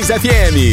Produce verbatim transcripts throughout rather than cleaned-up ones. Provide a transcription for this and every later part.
F M.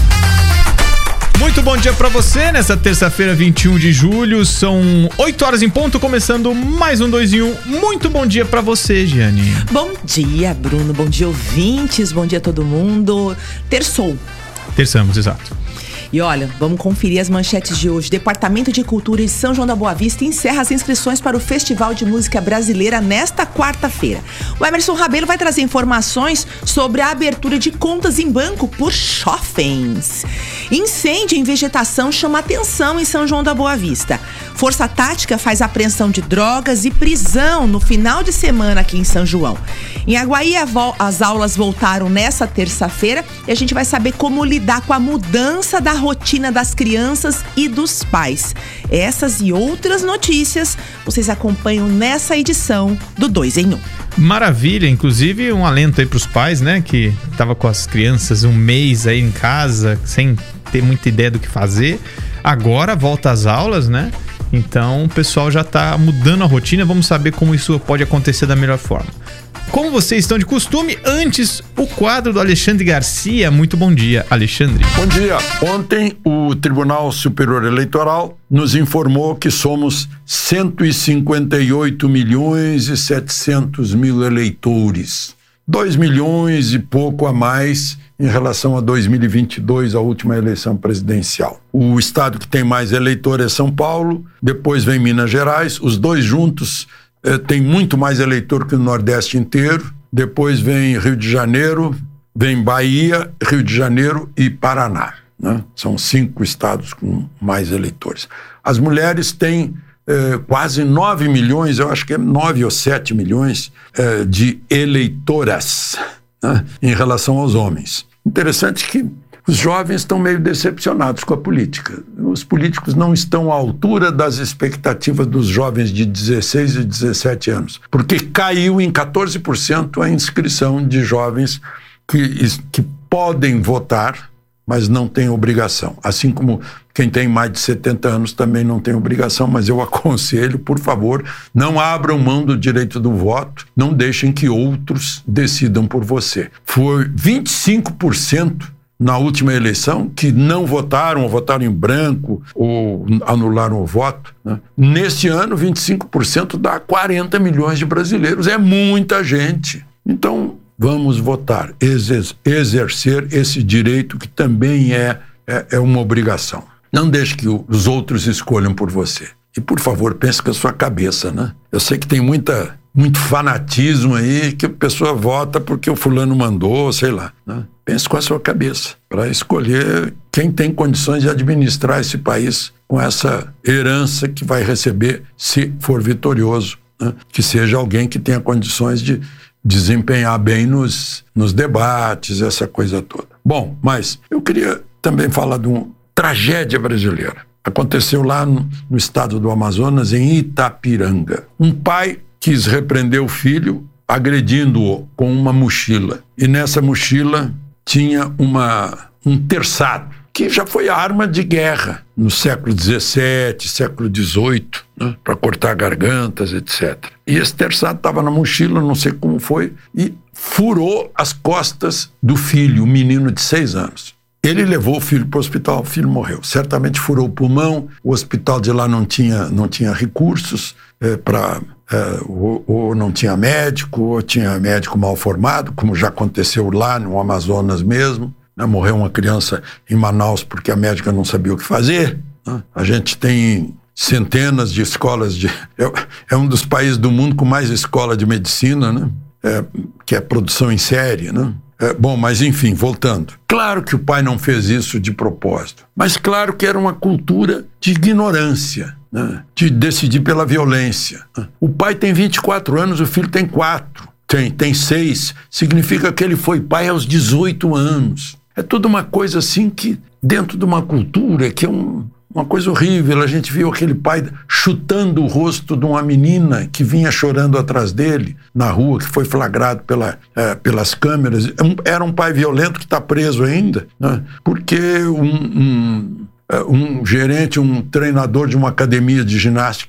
Muito bom dia pra você, nessa terça-feira, vinte e um de julho, são oito horas em ponto, começando mais um dois em um. Muito bom dia pra você, Giane. Bom dia, Bruno, bom dia, ouvintes, bom dia a todo mundo. Terçou. Terçamos, exato. E olha, vamos conferir as manchetes de hoje. Departamento de Cultura de São João da Boa Vista encerra as inscrições para o Festival de Música Brasileira nesta quarta-feira. O Emerson Rabelo vai trazer informações sobre a abertura de contas em banco por shoppings. Incêndio em vegetação chama atenção em São João da Boa Vista. Força Tática faz apreensão de drogas e prisão no final de semana aqui em São João. Em Aguaí, as aulas voltaram nessa terça-feira e a gente vai saber como lidar com a mudança da rotina das crianças e dos pais. Essas e outras notícias vocês acompanham nessa edição do dois em um. Maravilha, inclusive um alento aí pros pais, né, que tava com as crianças um mês aí em casa, sem ter muita ideia do que fazer. Agora volta às aulas, né? Então o pessoal já tá mudando a rotina, vamos saber como isso pode acontecer da melhor forma. Como vocês estão de costume, antes o quadro do Alexandre Garcia. Muito bom dia, Alexandre. Bom dia. Ontem o Tribunal Superior Eleitoral nos informou que somos cento e cinquenta e oito milhões e setecentos mil eleitores. dois milhões e pouco a mais em relação a dois mil e vinte e dois, a última eleição presidencial. O estado que tem mais eleitor é São Paulo, depois vem Minas Gerais, os dois juntos eh, têm muito mais eleitor que o Nordeste inteiro, depois vem Rio de Janeiro, vem Bahia, Rio de Janeiro e Paraná, né? São cinco estados com mais eleitores. As mulheres têm eh, quase nove milhões, eu acho que é nove ou sete milhões eh, de eleitoras, né, em relação aos homens. Interessante que os jovens estão meio decepcionados com a política. Os políticos não estão à altura das expectativas dos jovens de dezesseis e dezessete anos, porque caiu em catorze por cento a inscrição de jovens que, que podem votar, mas não têm obrigação. Assim como quem tem mais de setenta anos também não tem obrigação, mas eu aconselho, por favor, não abram mão do direito do voto, não deixem que outros decidam por você. Foi vinte e cinco por cento na última eleição que não votaram, ou votaram em branco, ou anularam o voto, né? Neste ano, vinte e cinco por cento dá quarenta milhões de brasileiros. É muita gente. Então, vamos votar, exer- exercer esse direito que também é, é, é uma obrigação. Não deixe que os outros escolham por você. E, por favor, pense com a sua cabeça, né? Eu sei que tem muita, muito fanatismo aí, que a pessoa vota porque o fulano mandou, sei lá, né? Pense com a sua cabeça, para escolher quem tem condições de administrar esse país com essa herança que vai receber se for vitorioso, né? Que seja alguém que tenha condições de desempenhar bem nos, nos debates, essa coisa toda. Bom, mas eu queria também falar de uma tragédia brasileira. Aconteceu lá no, no estado do Amazonas, em Itapiranga. Um pai quis repreender o filho agredindo-o com uma mochila. E nessa mochila tinha uma, um terçado, que já foi arma de guerra no século dezessete, século dezoito, né, para cortar gargantas, etcétera. E esse terçado estava na mochila, não sei como foi, e furou as costas do filho, um menino de seis anos. Ele levou o filho para o hospital, o filho morreu. Certamente furou o pulmão, o hospital de lá não tinha, não tinha recursos é, para... É, ou, ou não tinha médico, ou tinha médico mal formado, como já aconteceu lá no Amazonas mesmo. Né? Morreu uma criança em Manaus porque a médica não sabia o que fazer. Né? A gente tem centenas de escolas de... É, é um dos países do mundo com mais escola de medicina, né? É, que é produção em série, né? É, bom, mas enfim, voltando. Claro que o pai não fez isso de propósito, mas claro que era uma cultura de ignorância, né? De decidir pela violência. O pai tem vinte e quatro anos, o filho tem quatro, tem, tem seis, significa que ele foi pai aos dezoito anos. É toda uma coisa assim que, dentro de uma cultura que é um... uma coisa horrível. A gente viu aquele pai chutando o rosto de uma menina que vinha chorando atrás dele na rua, que foi flagrado pela, é, pelas câmeras. Era um pai violento que está preso ainda, né? Porque um, um, um gerente, um treinador de uma academia de ginástica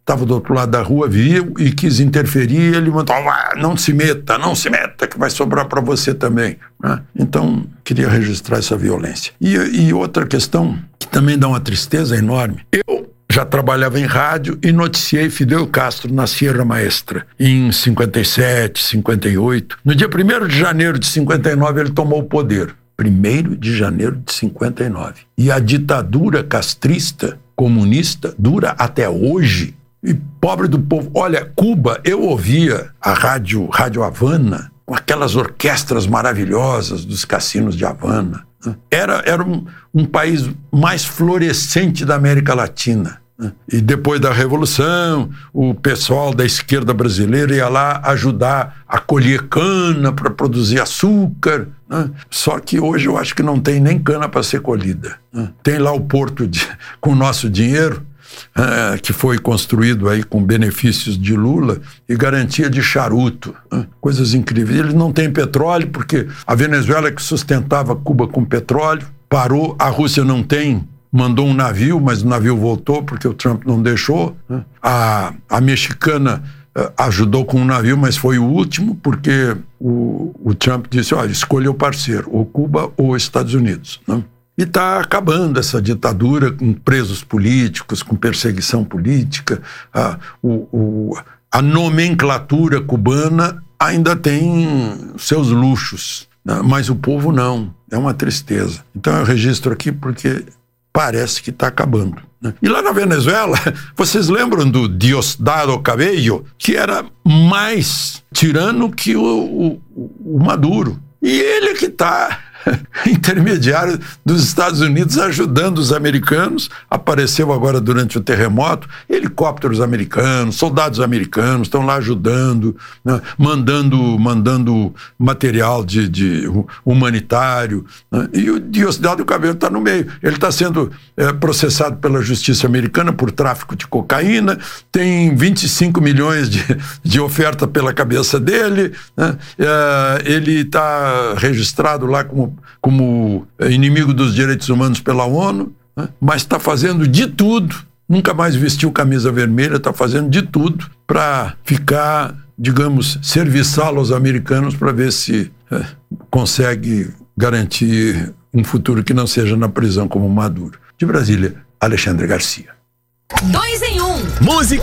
estava do outro lado da rua, viu e quis interferir, ele mandou, ah, não se meta, não se meta, que vai sobrar para você também. Né? Então, queria registrar essa violência. E, e outra questão que também dá uma tristeza enorme. Eu já trabalhava em rádio e noticiei Fidel Castro na Sierra Maestra, em cinquenta e sete, cinquenta e oito. No dia primeiro de janeiro de cinquenta e nove, ele tomou o poder. primeiro de janeiro de cinquenta e nove. E a ditadura castrista, comunista, dura até hoje. E pobre do povo. Olha, Cuba, eu ouvia a rádio, rádio Havana, com aquelas orquestras maravilhosas dos cassinos de Havana. Era, era um, um país mais florescente da América Latina. E depois da Revolução, o pessoal da esquerda brasileira ia lá ajudar a colher cana para produzir açúcar. Né? Só que hoje eu acho que não tem nem cana para ser colhida. Né? Tem lá o porto de, com o nosso dinheiro, é, que foi construído aí com benefícios de Lula e garantia de charuto. Né? Coisas incríveis. Eles não têm petróleo porque a Venezuela, que sustentava Cuba com petróleo, parou. A Rússia não tem. Mandou um navio, mas o navio voltou porque o Trump não deixou. Né? A, a mexicana uh, ajudou com um navio, mas foi o último porque o, o Trump disse, olha, escolha o parceiro, ou Cuba ou Estados Unidos. Né? E está acabando essa ditadura com presos políticos, com perseguição política. Uh, o, o, a nomenclatura cubana ainda tem seus luxos, né? Mas o povo não. É uma tristeza. Então eu registro aqui porque parece que está acabando. Né? E lá na Venezuela, vocês lembram do Diosdado Cabello, que era mais tirano que o, o, o Maduro. E ele que está intermediário dos Estados Unidos ajudando os americanos. Apareceu agora durante o terremoto, helicópteros americanos, soldados americanos estão lá ajudando, né? mandando, mandando material de, de humanitário, né? E o Diosdado Cabello está no meio. Ele está sendo é, processado pela justiça americana por tráfico de cocaína, tem vinte e cinco milhões de, de oferta pela cabeça dele, né? É, ele está registrado lá como como inimigo dos direitos humanos pela ONU, né? Mas está fazendo de tudo, nunca mais vestiu camisa vermelha, está fazendo de tudo para ficar, digamos, serviçal aos americanos para ver se é, consegue garantir um futuro que não seja na prisão como Maduro. De Brasília, Alexandre Garcia. Dois em um. Música